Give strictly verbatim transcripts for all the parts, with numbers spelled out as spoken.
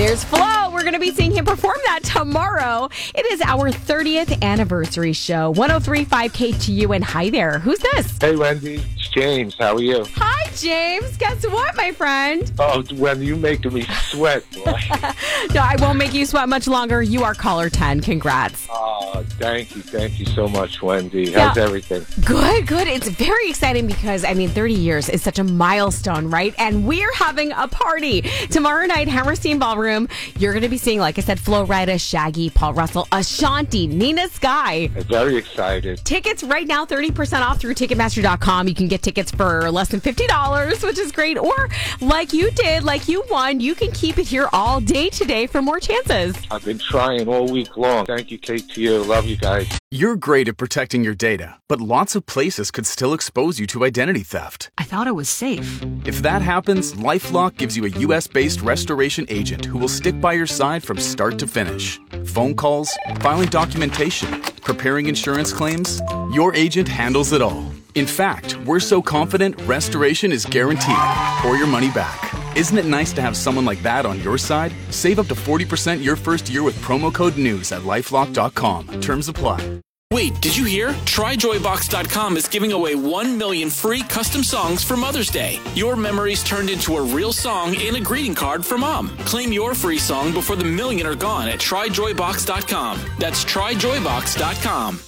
Here's Flo. We're going to be seeing him perform that tomorrow. It is our thirtieth anniversary show. one oh three point five K T U. And hi there. Who's this? Hey, Wendy. It's James. How are you? Hi, James. Guess what, my friend? Oh, Wendy, you're making me sweat, boy. No, I won't make you sweat much longer. You are caller ten. Congrats. Oh, thank you. Thank you so much, Wendy. How's yeah. everything? Good, good. It's very exciting because, I mean, thirty years is such a milestone, right? And we're having a party. Tomorrow night, Hammerstein Ballroom. You're going to be seeing, like I said, Flo Rida, Shaggy, Paul Russell, Ashanti, Nina Sky. I'm very excited. Tickets right now, thirty percent off through Ticketmaster dot com. You can get tickets for less than fifty dollars, which is great. Or like you did, like you won, you can keep it here all day today for more chances. I've been trying all week long. Thank you, K T U. Love you guys. You're great at protecting your data, but lots of places could still expose you to identity theft. I thought it was safe. If that happens, LifeLock gives you a U S-based restoration agent who will stick by your side from start to finish. Phone calls, filing documentation, preparing insurance claims, your agent handles it all. In fact, we're so confident restoration is guaranteed or your money back. Isn't it nice to have someone like that on your side? Save up to forty percent your first year with promo code NEWS at lifelock dot com. Terms apply. Wait, did you hear? Try Joy Box dot com is giving away one million free custom songs for Mother's Day. Your memories turned into a real song and a greeting card for Mom. Claim your free song before the million are gone at Try Joy Box dot com. That's Try Joy Box dot com.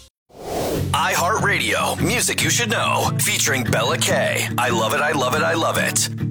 iHeartRadio, music you should know, featuring Bella K. I love it, I love it, I love it.